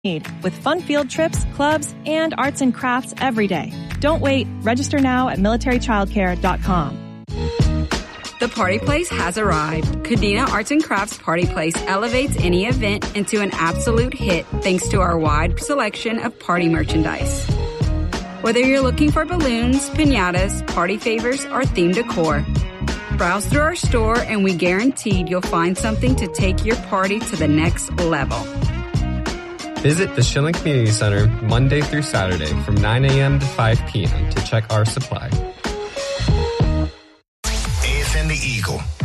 with fun field trips, clubs, and arts and crafts every day. Don't wait. Register now at militarychildcare.com. The Party Place has arrived. Kadena Arts and Crafts Party Place elevates any event into an absolute hit thanks to our wide selection of party merchandise. Whether you're looking for balloons, piñatas, party favors, or themed decor, browse through our store and we guaranteed you'll find something to take your party to the next level. Visit the Schilling Community Center Monday through Saturday from 9 a.m. to 5 p.m. to check our supply. AFM The Eagle.